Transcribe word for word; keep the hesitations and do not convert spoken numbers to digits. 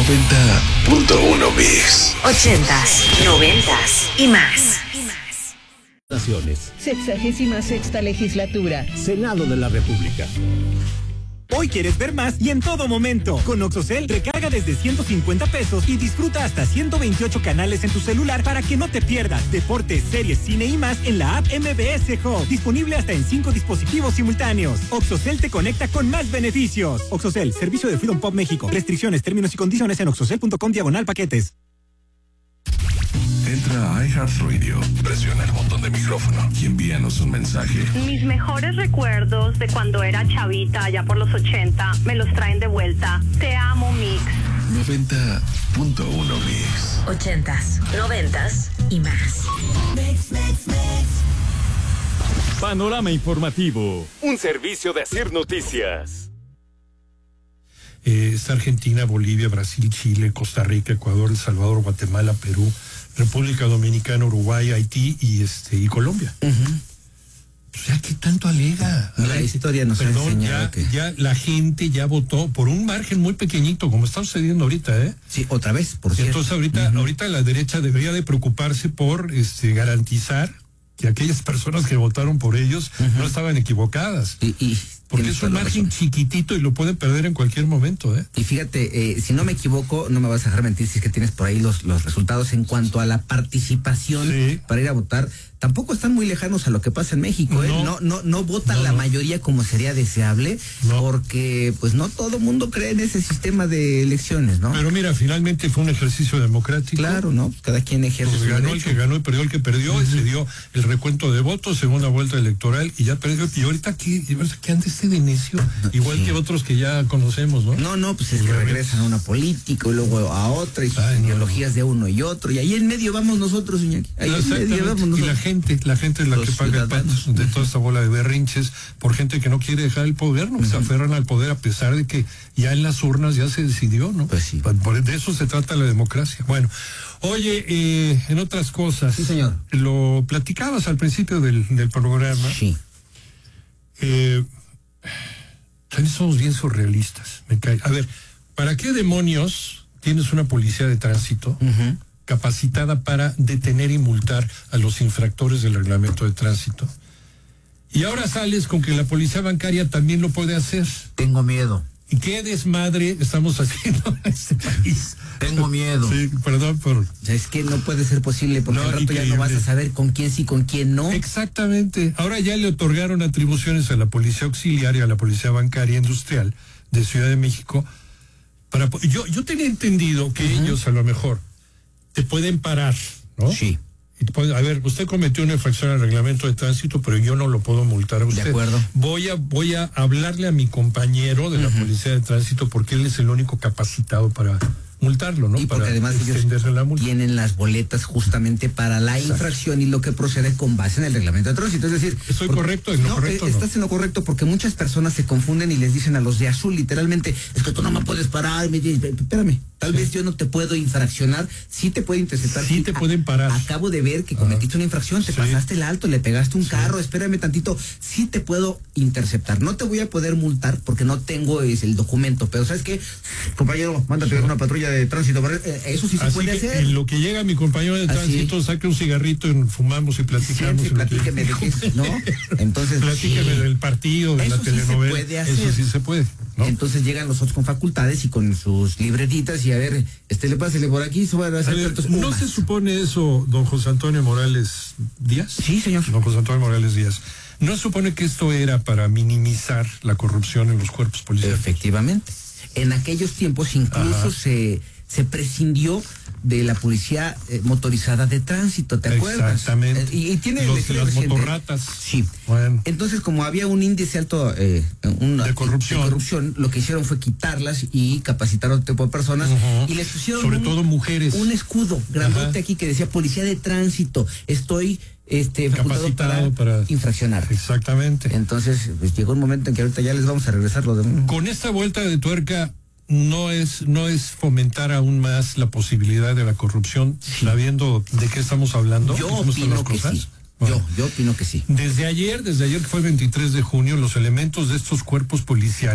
noventa punto uno Mix. Ochentas, noventas y más. Sexagésima sexta legislatura. Senado de la República. Hoy quieres ver más y en todo momento. Con Oxocel, recarga desde ciento cincuenta pesos y disfruta hasta ciento veintiocho canales en tu celular para que no te pierdas deportes, series, cine y más en la app M B S Hub. Disponible hasta en cinco dispositivos simultáneos. Oxocel te conecta con más beneficios. Oxocel, servicio de Freedom Pop México. Restricciones, términos y condiciones en oxocel punto com diagonal paquetes. Entra a iHeartRadio, presiona el botón de micrófono y envíanos un mensaje. Mis mejores recuerdos de cuando era chavita, allá por los ochenta, me los traen de vuelta. Te amo, Mix. noventa punto uno Mix. Ochentas, noventas y más. Mix, mix, mix. Panorama informativo, un servicio de Asir Noticias. Eh, está Argentina, Bolivia, Brasil, Chile, Costa Rica, Ecuador, El Salvador, Guatemala, Perú, República Dominicana, Uruguay, Haití y este y Colombia. Uh-huh. Pues ya que tanto alega. La ver, historia nos perdón, ha enseñado ya, que... ya la gente ya votó por un margen muy pequeñito, como está sucediendo ahorita, ¿eh? Sí, otra vez, por cierto. Entonces ahorita, uh-huh. ahorita la derecha debería de preocuparse por este garantizar que aquellas personas que votaron por ellos uh-huh. no estaban equivocadas. Y, y porque es un margen chiquitito y lo pueden perder en cualquier momento, ¿eh? Y fíjate, eh, si no me equivoco, no me vas a dejar mentir si es que tienes por ahí los, los resultados en cuanto a la participación sí. para ir a votar. Tampoco están muy lejanos a lo que pasa en México, ¿eh? No, no, no, no vota no, la no. mayoría como sería deseable, no. porque pues no todo mundo cree en ese sistema de elecciones, ¿no? Pero mira, finalmente fue un ejercicio democrático. Claro, ¿no? Cada quien ejerce pues su ganó derecho. el que ganó y perdió el que perdió, uh-huh. y se dio el recuento de votos, segunda vuelta electoral, y ya perdió. Y ahorita ¿qué, qué antes de necio? Igual sí. que otros que ya conocemos, ¿no? No, no, pues es que regresan a una política y luego a otra, y sus Ay, ideologías no. de uno y otro, y ahí en medio vamos nosotros, Iñaki. Ahí en medio vamos nosotros. Y la gente, la gente es la Los que paga ciudadanos. el pato de toda esta bola de berrinches por gente que no quiere dejar el poder, ¿no? Uh-huh. Se aferran al poder a pesar de que ya en las urnas ya se decidió, ¿no? Pues sí. Por, de eso se trata la democracia. Bueno, oye, eh, en otras cosas. Sí, señor. Lo platicabas al principio del, del programa. Sí. Eh, también somos bien surrealistas. Me cae. A ver, ¿para qué demonios tienes una policía de tránsito uh-huh. capacitada para detener y multar a los infractores del reglamento de tránsito? Y ahora sales con que la policía bancaria también lo puede hacer. Tengo miedo. ¿Y qué desmadre estamos haciendo en este país? Tengo miedo. Sí, perdón por... Es que no puede ser posible, porque no, al rato increíble. Ya no vas a saber con quién sí, con quién no. Exactamente. Ahora ya le otorgaron atribuciones a la Policía Auxiliar y a la Policía Bancaria Industrial de Ciudad de México. Para, yo, yo tenía entendido que uh-huh. ellos a lo mejor te pueden parar, ¿no? Sí. Y te pueden, a ver, usted cometió una infracción al reglamento de tránsito, pero yo no lo puedo multar a usted. De acuerdo. Voy a, voy a hablarle a mi compañero de uh-huh. la Policía de Tránsito porque él es el único capacitado para multarlo, ¿no? Y porque para además ellos la multa. tienen las boletas justamente para la Exacto. infracción y lo que procede con base en el reglamento de tránsito. Es decir, ¿estoy porque, correcto? ¿En lo no, correcto? Estás no? en lo correcto porque muchas personas se confunden y les dicen a los de azul literalmente, es que tú no me puedes parar, me dices, espérame, tal sí. vez yo no te puedo infraccionar, sí te puedo interceptar. Sí, sí te a, pueden parar. Acabo de ver que cometiste uh-huh. una infracción, te sí. pasaste el alto, le pegaste un sí. carro, espérame tantito, sí te puedo interceptar. No te voy a poder multar porque no tengo es, el documento, pero ¿sabes qué? Compañero, mándate sí. una patrulla de tránsito para... Eso sí se Así puede que hacer. En lo que llega mi compañero de tránsito, Así. saque un cigarrito y fumamos y platicamos. Sí, sí, platíqueme de qué, ¿no? Entonces, platíqueme sí. del partido, de eso la sí telenovela. Se puede hacer. Eso sí se puede, ¿no? Entonces llegan los otros con facultades y con sus libretitas y a ver, este le pásele por aquí, se van a hacer ver, ¿no se supone eso, don José Antonio Morales Díaz? Sí, señor. Don José Antonio Morales Díaz. ¿No se supone que esto era para minimizar la corrupción en los cuerpos policiales? Efectivamente. En aquellos tiempos incluso Ajá. se se prescindió de la policía eh, motorizada de tránsito, ¿te acuerdas? Exactamente. Eh, y, y tiene Los, las motorratas. Sí. Bueno. Entonces, como había un índice alto eh, una, de, corrupción. de corrupción, lo que hicieron fue quitarlas y capacitar a otro tipo de personas uh-huh. y les pusieron sobre un, todo mujeres. Un escudo grandote Ajá. aquí que decía policía de tránsito. Estoy este capacitado para, para infraccionar. Exactamente. Entonces, pues llegó un momento en que ahorita ya les vamos a regresar lo de... Con esta vuelta de tuerca no es no es fomentar aún más la posibilidad de la corrupción, sí. sabiendo de qué estamos hablando. Yo opino que sí. Bueno, yo, yo opino que sí. Desde ayer, desde ayer que fue veintitrés de junio, los elementos de estos cuerpos policiales